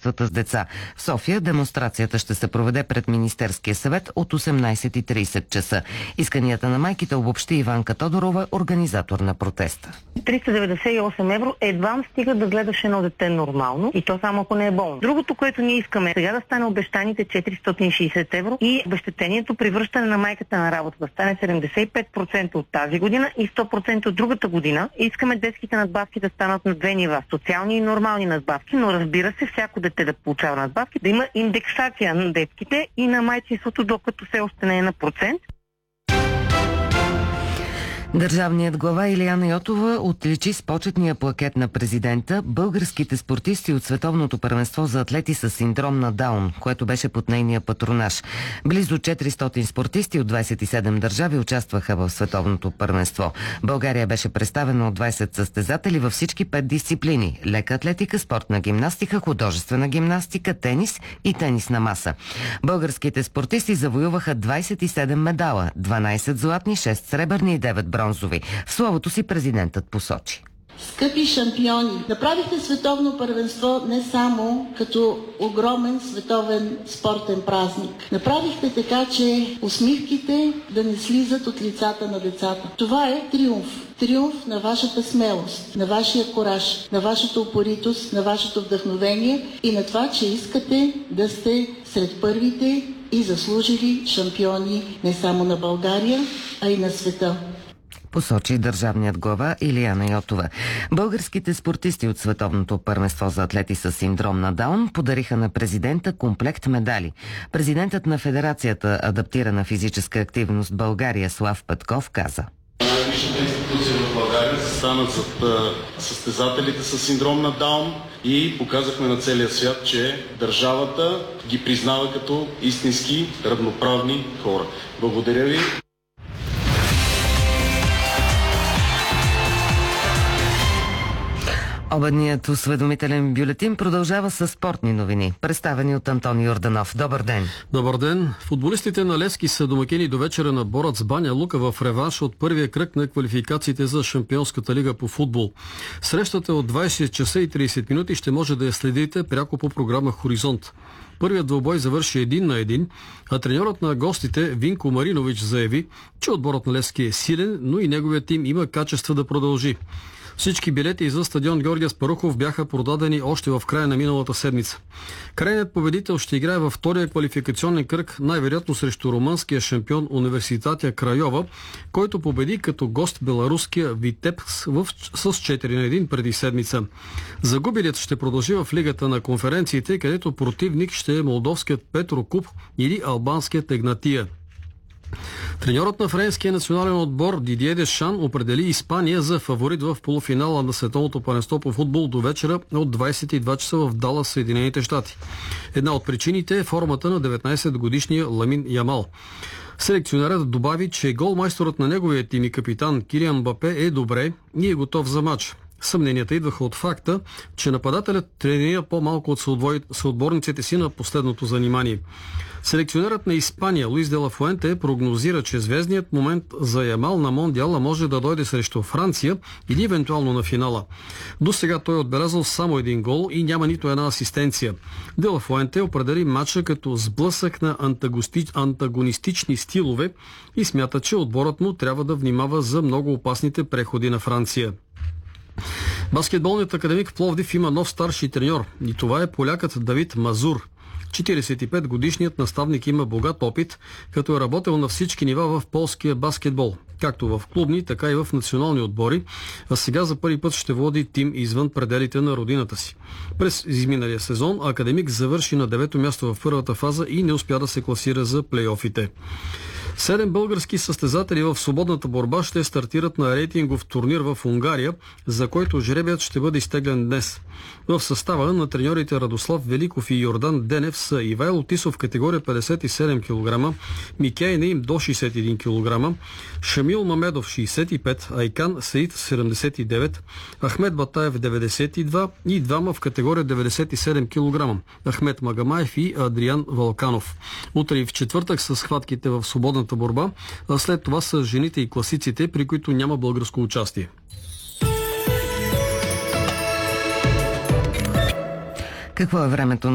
семействата с деца. В София демонстрацията ще се проведе пред Министерския съвет от 18:30 часа. Исканията на майките обобщи Иванка Тодорова, организатор на протеста. 398 евро едва стига да гледаш едно дете нормално и то само ако не е болно. Другото, което ние искаме сега да стане обещаните 460 евро и обезщетението при връщане на майката на работа да стане 75% от тази година и 100% от другата година. Искаме детските надбавки да станат на две нива. Социални и нормални надбавки, но разбира се, всяко дете да получава надбавки, да има индексация на детските и на майчинството, докато все още не е на процент. Държавният глава Илияна Йотова отличи с почетния плакет на президента българските спортисти от Световното първенство за атлети с синдром на Даун, което беше под нейния патронаж. Близо 400 спортисти от 27 държави участваха в Световното първенство. България беше представена от 20 състезатели във всички 5 дисциплини – лека атлетика, спортна гимнастика, художествена гимнастика, тенис и тенис на маса. Българските спортисти завоюваха 27 медала – 12 златни, 6 сребърни и 9 бронзови. В словото си президентът посочи: Скъпи шампиони, направихте световно първенство не само като огромен световен спортен празник. Направихте така, че усмивките да не слизат от лицата на децата. Това е триумф. Триумф на вашата смелост, на вашия кураж, на вашата упоритост, на вашето вдъхновение и на това, че искате да сте сред първите и заслужили шампиони не само на България, а и на света. Посочи държавният глава Илияна Йотова. Българските спортисти от Световното първенство за атлети с синдром на Даун подариха на президента комплект медали. Президентът на Федерацията адаптирана физическа активност България Слав Петков каза: Най-висшата институция в България се станат зад състезателите с синдром на Даун и показахме на целия свят, че държавата ги признава като истински равноправни хора. Благодаря ви. Обедният осведомителен бюлетин продължава с спортни новини, представени от Антони Йорданов. Добър ден! Добър ден! Футболистите на Левски са домакини до вечера на Борац Баня Лука в реванш от първия кръг на квалификациите за Шампионската лига по футбол. Срещата от 20 часа и 30 минути ще може да я следите пряко по програма Хоризонт. Първият двубой завърши 1-1, а треньорът на гостите Винко Маринович заяви, че отборът на Левски е силен, но и неговият тим има качества да продължи. Всички билети за стадион Георги Аспарухов бяха продадени още в края на миналата седмица. Крайният победител ще играе във втория квалификационен кръг, най-вероятно срещу румънския шампион Университатия Крайова, който победи като гост беларуския Витебск с 4-1 преди седмица. Загубилият ще продължи в Лигата на конференциите, където противник ще е молдовският Петрокуб или албанският Егнатия. Треньорът на френския национален отбор Дидие Дешан определи Испания за фаворит в полуфинала на Световното първенство по футбол до вечера от 22 часа в Далас, Съединените щати. Една от причините е формата на 19-годишния Ламин Ямал. Селекционерът добави, че голмайсторът на неговия тим и капитан Килиан Мбапе е добре и е готов за матч. Съмненията идваха от факта, че нападателят тренира по-малко от съотборниците си на последното занимание. Селекционерът на Испания Луис де ла Фуенте прогнозира, че звездният момент за Ямал на Мондиала може да дойде срещу Франция или евентуално на финала. До сега той е отбелязал само един гол и няма нито една асистенция. Де ла Фуенте определи матча като сблъсък на антагонистични стилове и смята, че отборът му трябва да внимава за много опасните преходи на Франция. Баскетболният академик в Пловдив има нов старши треньор и това е полякът Давид Мазур. 45-годишният наставник има богат опит, като е работил на всички нива в полския баскетбол, както в клубни, така и в национални отбори, а сега за първи път ще води тим извън пределите на родината си. През изминалия сезон академик завърши на 9-то място в първата фаза и не успя да се класира за плейофите. 7 български състезатели в свободната борба ще стартират на рейтингов турнир в Унгария, за който жребият ще бъде изтеглен днес. В състава на треньорите Радослав Великов и Йордан Денев са Ивайло Тисов в категория 57 кг, Микей Наим до 61 кг, Шамил Мамедов 65, Айкан Саид 79, Ахмед Батаев 92 и двама в категория 97 кг, Ахмед Магамаев и Адриан Валканов. Утре и в четвъртък са схватките в свободната борба, а след това са жените и класиците, при които няма българско участие. Какво е времето